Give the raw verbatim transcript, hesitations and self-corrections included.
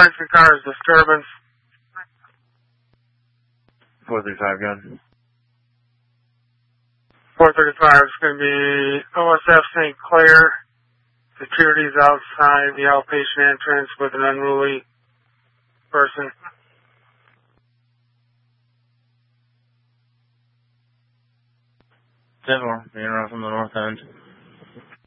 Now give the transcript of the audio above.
Mexican car is disturbance. four thirty-five, gun. four thirty-five is going to be O S F Saint Clair. Security's outside the outpatient entrance with an unruly person. ten four, being around from the north end.